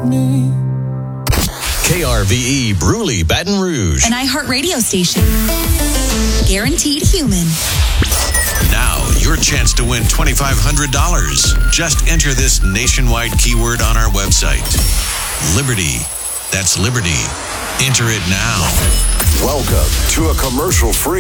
me. KRVE Bruley, Baton Rouge. An iHeartRadio station. Guaranteed human. Now, your chance to win $2,500. Just enter this nationwide keyword on our website. Liberty. That's Liberty. Enter it now. Welcome to a commercial-free